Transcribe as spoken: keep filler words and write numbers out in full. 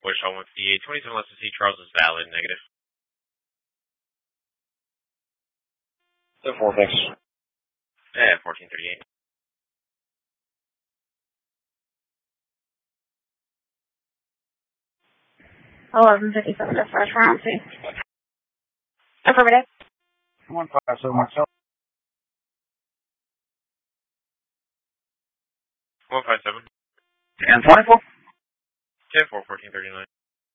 Bush on one fifty-eight, twenty-seven left to see Charles is valid, negative. ten four, thanks. Yeah, fourteen thirty-eight. eleven fifty-seven to fresh round two. Affirmative. one five seven, myself. one five seven. ten twenty-four. ten four, fourteen thirty-nine.